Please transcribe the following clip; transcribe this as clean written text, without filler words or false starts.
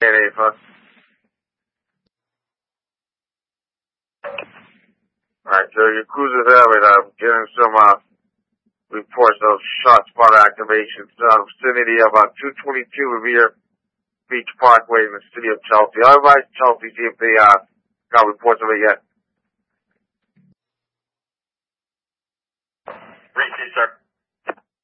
Ava. Alright, so your cruiser's having, getting some, reports of shot spot activations, vicinity of, 222 Revere Beach Parkway in the city of Chelsea. I'll invite Chelsea, see if they, got reports of it yet.